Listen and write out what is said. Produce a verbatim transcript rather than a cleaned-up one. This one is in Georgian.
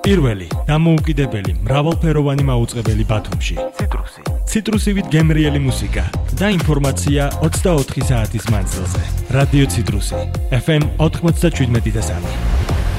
პირველი, დამოუკიდებელი, მრავალფეროვანი მაუწყებელი ბათუმში. ციტრუსი. ციტრუსივით გემრიელი მუსიკა და ინფორმაცია ოცდაოთხი საათის მანძილზე. რადიო ციტრუსი, ეფ ემ ოთხმოცდაშვიდმეტი და სამი.